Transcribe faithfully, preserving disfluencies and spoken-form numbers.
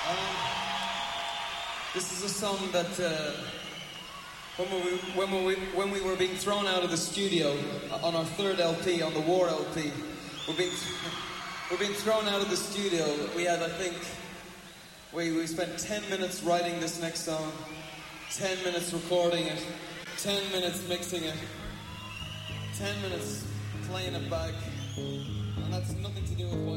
Um, this is a song that uh, when we when we when we were being thrown out of the studio on our third L P, on the War L P, we're being we're being thrown out of the studio. We had, I think, we we spent ten minutes writing this next song, ten minutes recording it, ten minutes mixing it, ten minutes playing it back, and that's nothing to do with why.